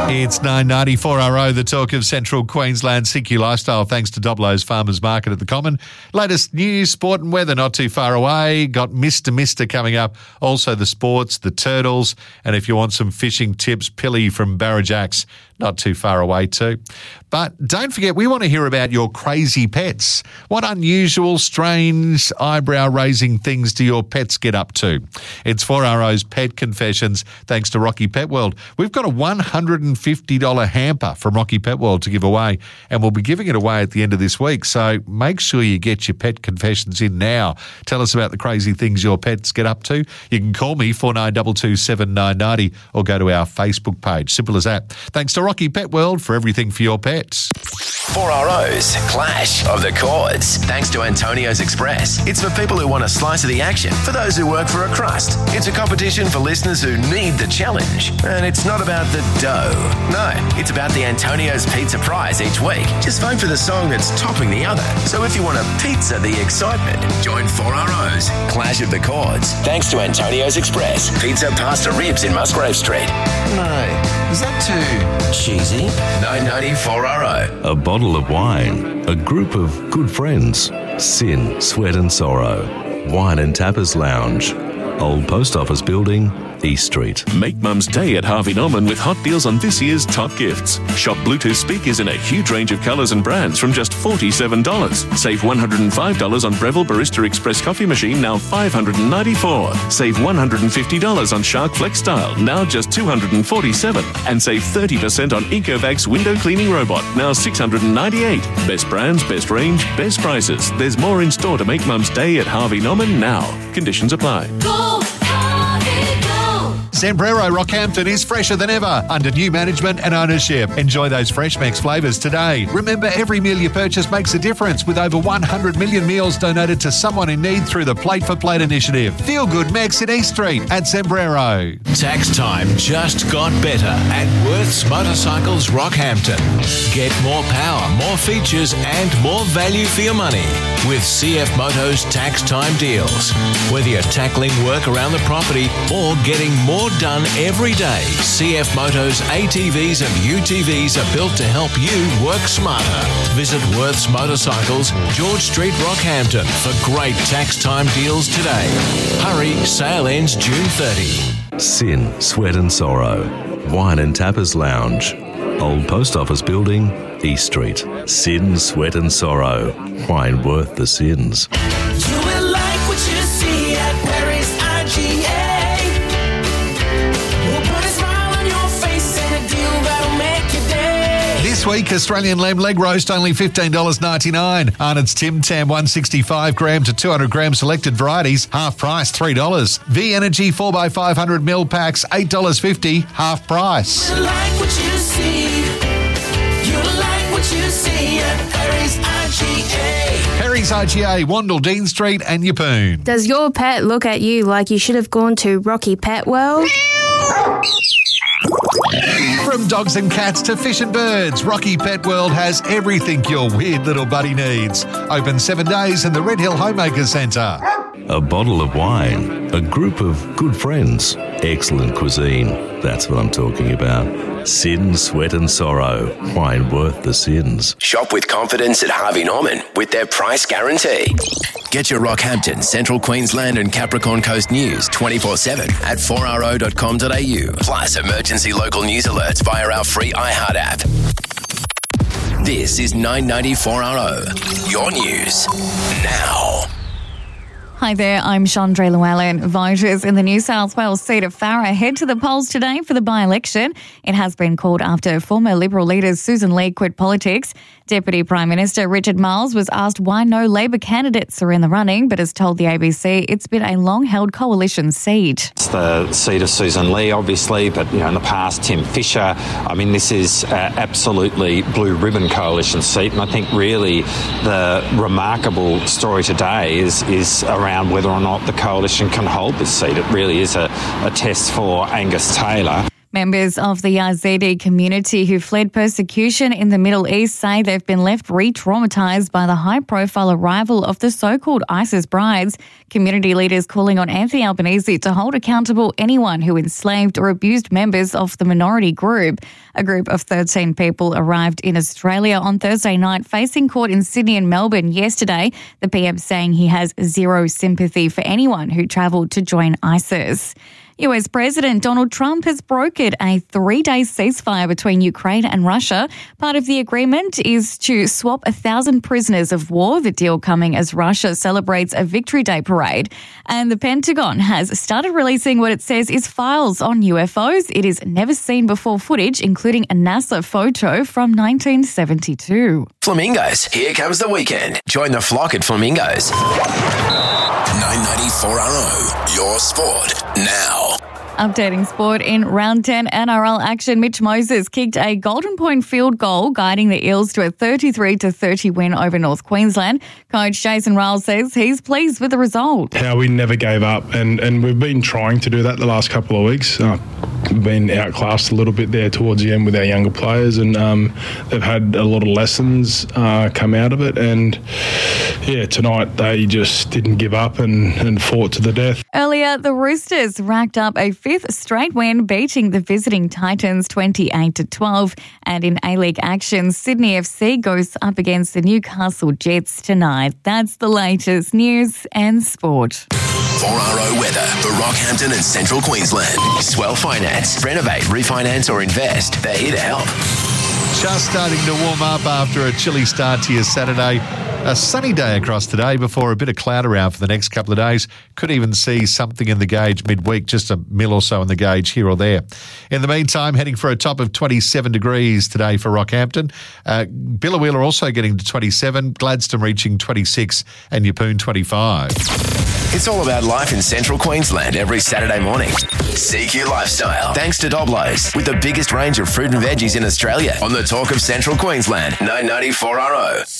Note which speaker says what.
Speaker 1: It's 9:94 the talk of Central Queensland. CQ Lifestyle, thanks to Doblo's Farmers Market at the Common. Latest news, sport and weather not too far away. Got Mr. coming up. Also the sports, the turtles. And if you want some fishing tips, Pilly from Barrajacks, not too far away too. But don't forget, we want to hear about your crazy pets. What unusual, strange, eyebrow-raising things do your pets get up to? It's 4RO's Pet Confessions, thanks to Rocky Pet World. We've got a $150 hamper from Rocky Pet World to give away, and we'll be giving it away at the end of this week. So make sure you get your pet confessions in now. Tell us about the crazy things your pets get up to. You can call me, 4922 7990, or go to our Facebook page. Simple as that. Thanks to Rocky Pet World for everything for your pets.
Speaker 2: 4RO's Clash of the Chords, thanks to Antonio's Express. It's for people who want a slice of the action, for those who work for a crust. It's a competition for listeners who need the challenge. And it's not about the dough. No, it's about the Antonio's Pizza Prize each week. Just vote for the song that's topping the other. So if you want a pizza the excitement, join 4RO's Clash of the Chords, thanks to Antonio's Express. Pizza, pasta, ribs in Musgrave Street. No, is that too cheesy? 990 4RO.
Speaker 3: A bottle of wine, a group of good friends, sin, sweat and sorrow, wine and tappers lounge, Old Post Office Building, East Street.
Speaker 4: Make Mum's Day at Harvey Norman with hot deals on this year's top gifts. Shop Bluetooth speakers in a huge range of colours and brands from just $47. Save $105 on Breville Barista Express coffee machine, now $594. Save $150 on Shark Flex Style, now just $247. And save 30% on Ecovacs window cleaning robot, now $698. Best brands, best range, best prices. There's more in store to make Mum's Day at Harvey Norman now. Conditions apply.
Speaker 5: Go, Harvey, go!
Speaker 1: Zambrero Rockhampton is fresher than ever under new management and ownership. Enjoy those Fresh Max flavours today. Remember, every meal you purchase makes a difference, with over 100 million meals donated to someone in need through the Plate for Plate initiative. Feel good Max in East Street at Zambrero.
Speaker 6: Tax time just got better at Worth's Motorcycles Rockhampton. Get more power, more features and more value for your money with CF Motos tax time deals. Whether you're tackling work around the property or getting more done every day, CF Motos ATVs and UTVs are built to help you work smarter. Visit Worth's Motorcycles, George Street, Rockhampton for great tax time deals today. Hurry, sale ends June 30.
Speaker 3: Sin, sweat and sorrow, wine and tappers lounge, Old Post Office Building, East Street. Sin, sweat and sorrow, wine worth the sins.
Speaker 5: You will like what you see at Perry's IGA. We'll put a smile on your face and a deal that'll make your day.
Speaker 1: This week, Australian lamb leg roast, only $15.99. Arnott's Tim Tam, 165 gram to 200 gram selected varieties, half price, $3. V Energy 4x500 mil packs, $8.50, half price.
Speaker 5: You like what you see. You like what you see at Perry's IGA.
Speaker 1: Perry's IGA, Wandle, Dean Street and Yeppoon.
Speaker 7: Does your pet look at you like you should have gone to Rocky Pet World?
Speaker 1: From dogs and cats to fish and birds, Rocky Pet World has everything your weird little buddy needs. Open 7 days in the Red Hill Homemaker Centre.
Speaker 3: A bottle of wine, a group of good friends, excellent cuisine. That's what I'm talking about. Sin, sweat and sorrow, wine worth the sins.
Speaker 2: Shop with confidence at Harvey Norman with their price guarantee. Get your Rockhampton, Central Queensland and Capricorn Coast news 24/7 at 4ro.com.au. Plus emergency local news alerts via our free iHeart app. This is 994RO. Your news now.
Speaker 8: Hi there, I'm Chandra Llewellyn. Voters in the New South Wales seat of Farrer head to the polls today for the by-election. It has been called after former Liberal leader Susan Lee quit politics. Deputy Prime Minister Richard Marles was asked why no Labor candidates are in the running, but has told the ABC it's been a long-held coalition seat.
Speaker 9: It's the seat of Susan Lee, obviously, but in the past, Tim Fischer. I mean, this is absolutely blue ribbon coalition seat, and I think really the remarkable story today is around whether or not the coalition can hold this seat. It really is a test for Angus Taylor.
Speaker 8: Members of the Yazidi community who fled persecution in the Middle East say they've been left re-traumatised by the high-profile arrival of the so-called ISIS brides. Community leaders calling on Anthony Albanese to hold accountable anyone who enslaved or abused members of the minority group. A group of 13 people arrived in Australia on Thursday night, facing court in Sydney and Melbourne yesterday. The PM saying he has zero sympathy for anyone who travelled to join ISIS. US President Donald Trump has brokered a 3-day ceasefire between Ukraine and Russia. Part of the agreement is to swap 1,000 prisoners of war, the deal coming as Russia celebrates a Victory Day parade. And the Pentagon has started releasing what it says is files on UFOs. It is never-seen-before footage, including a NASA photo from 1972.
Speaker 2: Flamingos, here comes the weekend. Join the flock at Flamingos. 994RO, your sport now.
Speaker 8: Updating sport in round 10 NRL action. Mitch Moses kicked a Golden Point field goal, guiding the Eels to a 33-30 win over North Queensland. Coach Jason Ryall says he's pleased with the result.
Speaker 10: How we never gave up, and we've been trying to do that the last couple of weeks. We've been outclassed a little bit there towards the end with our younger players, and they've had a lot of lessons come out of it. And yeah, tonight they just didn't give up and fought to the death.
Speaker 8: Earlier, the Roosters racked up a 5th straight win, beating the visiting Titans 28-12. And in A-League action, Sydney FC goes up against the Newcastle Jets tonight. That's the latest news and sport.
Speaker 2: 4RO weather for Rockhampton and Central Queensland. Swell Finance. Renovate, refinance or invest. They're here to help.
Speaker 1: Just starting to warm up after a chilly start to your Saturday. A sunny day across today before a bit of cloud around for the next couple of days. Could even see something in the gauge midweek, just a mil or so in the gauge here or there. In the meantime, heading for a top of 27 degrees today for Rockhampton. Billawheeler also getting to 27, Gladstone reaching 26 and Yeppoon 25.
Speaker 2: It's all about life in Central Queensland every Saturday morning. CQ Lifestyle. Thanks to Doblos, with the biggest range of fruit and veggies in Australia. On the Talk of Central Queensland, 994RO.